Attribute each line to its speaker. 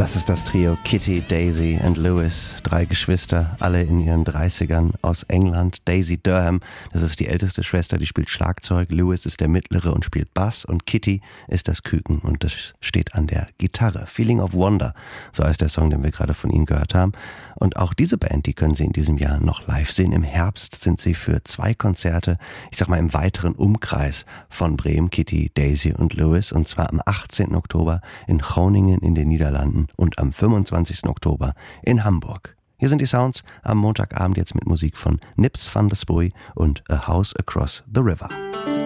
Speaker 1: Das ist das Trio Kitty, Daisy und Lewis. 3 Geschwister, alle in ihren 30ern aus England. Daisy Durham, das ist die älteste Schwester, die spielt Schlagzeug. Lewis ist der mittlere und spielt Bass. Und Kitty ist das Küken und das steht an der Gitarre. Feeling of Wonder, so heißt der Song, den wir gerade von ihnen gehört haben. Und auch diese Band, die können Sie in diesem Jahr noch live sehen. Im Herbst sind sie für 2 Konzerte, ich sag mal im weiteren Umkreis von Bremen, Kitty, Daisy und Lewis. Und zwar am 18. Oktober in Groningen in den Niederlanden und am 25. Oktober in Hamburg. Hier sind die Sounds am Montagabend jetzt mit Musik von Nips van der Spuy und A House Across the River.